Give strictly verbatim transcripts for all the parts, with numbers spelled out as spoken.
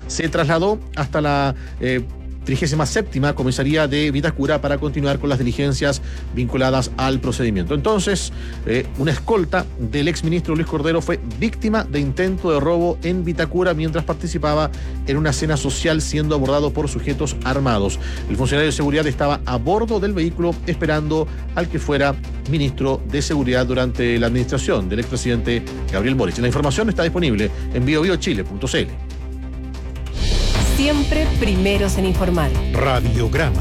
se trasladó hasta la eh, trigésima séptima comisaría de Vitacura para continuar con las diligencias vinculadas al procedimiento. Entonces, eh, una escolta del exministro Luis Cordero fue víctima de intento de robo en Vitacura mientras participaba en una cena social siendo abordado por sujetos armados. El funcionario de seguridad estaba a bordo del vehículo esperando al que fuera ministro de Seguridad durante la administración del expresidente Gabriel Boric. La información está disponible en bio bio chile punto c l. Siempre primeros en informar. Radiograma.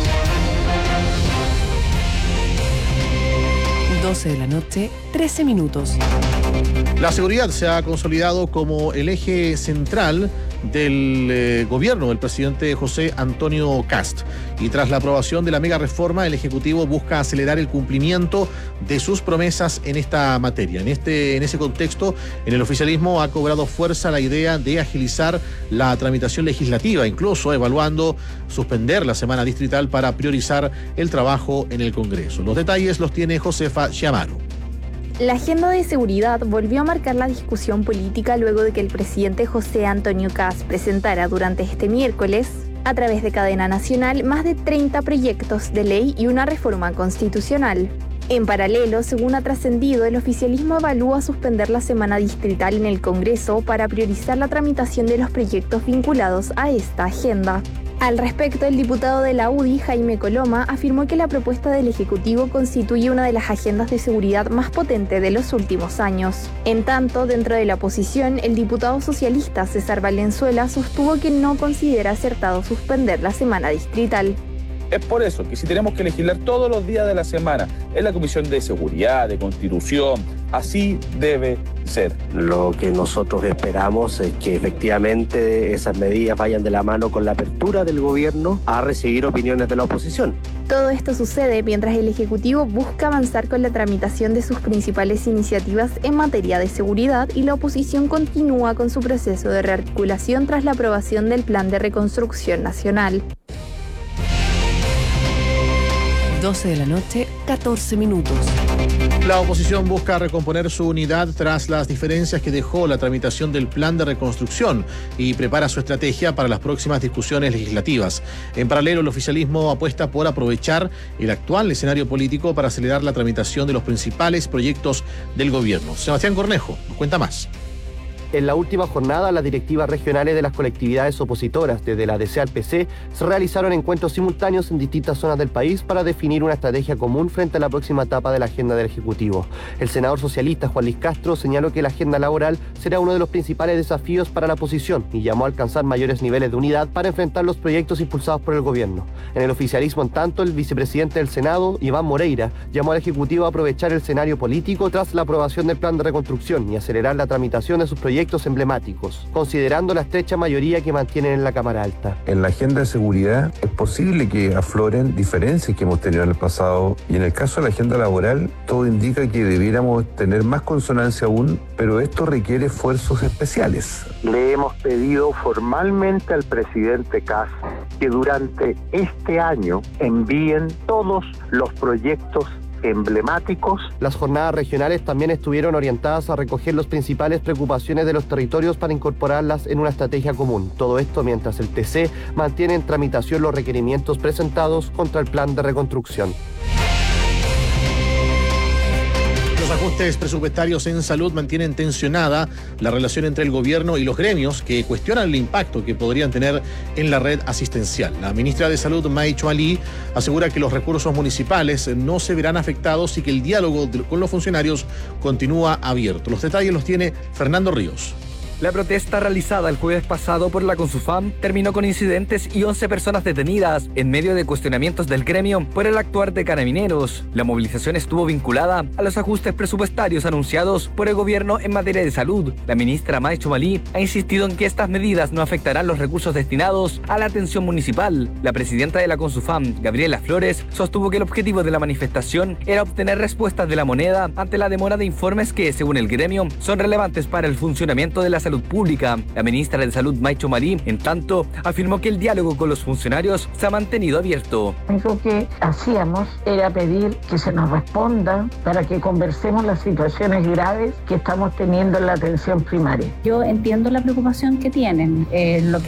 doce de la noche, trece minutos. La seguridad se ha consolidado como el eje central del eh, gobierno del presidente José Antonio Kast. Y tras la aprobación de la mega reforma, el Ejecutivo busca acelerar el cumplimiento de sus promesas en esta materia. En, este, en ese contexto, en el oficialismo ha cobrado fuerza la idea de agilizar la tramitación legislativa, incluso evaluando suspender la semana distrital para priorizar el trabajo en el Congreso. Los detalles los tiene Josefa Chiamaro. La agenda de seguridad volvió a marcar la discusión política luego de que el presidente José Antonio Kast presentara durante este miércoles, a través de cadena nacional, más de treinta proyectos de ley y una reforma constitucional. En paralelo, según ha trascendido, el oficialismo evalúa suspender la semana distrital en el Congreso para priorizar la tramitación de los proyectos vinculados a esta agenda. Al respecto, el diputado de la U D I, Jaime Coloma, afirmó que la propuesta del Ejecutivo constituye una de las agendas de seguridad más potentes de los últimos años. En tanto, dentro de la oposición, el diputado socialista César Valenzuela sostuvo que no considera acertado suspender la semana distrital. Es por eso que si tenemos que legislar todos los días de la semana en la Comisión de Seguridad, de Constitución, así debe ser. Lo que nosotros esperamos es que efectivamente esas medidas vayan de la mano con la apertura del gobierno a recibir opiniones de la oposición. Todo esto sucede mientras el Ejecutivo busca avanzar con la tramitación de sus principales iniciativas en materia de seguridad y la oposición continúa con su proceso de rearticulación tras la aprobación del Plan de Reconstrucción Nacional. doce de la noche, catorce minutos. La oposición busca recomponer su unidad tras las diferencias que dejó la tramitación del plan de reconstrucción y prepara su estrategia para las próximas discusiones legislativas. En paralelo, el oficialismo apuesta por aprovechar el actual escenario político para acelerar la tramitación de los principales proyectos del gobierno. Sebastián Cornejo nos cuenta más. En la última jornada, las directivas regionales de las colectividades opositoras, desde la D C al P C, se realizaron encuentros simultáneos en distintas zonas del país para definir una estrategia común frente a la próxima etapa de la agenda del Ejecutivo. El senador socialista Juan Luis Castro señaló que la agenda laboral será uno de los principales desafíos para la oposición y llamó a alcanzar mayores niveles de unidad para enfrentar los proyectos impulsados por el gobierno. En el oficialismo, en tanto, el vicepresidente del Senado, Iván Moreira, llamó al Ejecutivo a aprovechar el escenario político tras la aprobación del plan de reconstrucción y acelerar la tramitación de sus proyectos emblemáticos, considerando la estrecha mayoría que mantienen en la Cámara Alta. En la agenda de seguridad es posible que afloren diferencias que hemos tenido en el pasado y en el caso de la agenda laboral todo indica que debiéramos tener más consonancia aún, pero esto requiere esfuerzos especiales. Le hemos pedido formalmente al presidente Kast que durante este año envíen todos los proyectos emblemáticos. Las jornadas regionales también estuvieron orientadas a recoger las principales preocupaciones de los territorios para incorporarlas en una estrategia común. Todo esto mientras el T C mantiene en tramitación los requerimientos presentados contra el plan de reconstrucción. Los ajustes presupuestarios en salud mantienen tensionada la relación entre el gobierno y los gremios que cuestionan el impacto que podrían tener en la red asistencial. La ministra de Salud, May Chua-Lee, asegura que los recursos municipales no se verán afectados y que el diálogo con los funcionarios continúa abierto. Los detalles los tiene Fernando Ríos. La protesta realizada el jueves pasado por la Consufam terminó con incidentes y once personas detenidas en medio de cuestionamientos del gremio por el actuar de Carabineros. La movilización estuvo vinculada a los ajustes presupuestarios anunciados por el gobierno en materia de salud. La ministra May Chua-Lee ha insistido en que estas medidas no afectarán los recursos destinados a la atención municipal. La presidenta de la Consufam, Gabriela Flores, sostuvo que el objetivo de la manifestación era obtener respuestas de la moneda ante la demora de informes que, según el gremio, son relevantes para el funcionamiento de la salud pública. La ministra de Salud, May Chua-Lee, en tanto, afirmó que el diálogo con los funcionarios se ha mantenido abierto. Lo único que hacíamos era pedir que se nos responda para que conversemos las situaciones graves que estamos teniendo en la atención primaria. Yo entiendo la preocupación que tienen. Eh, lo que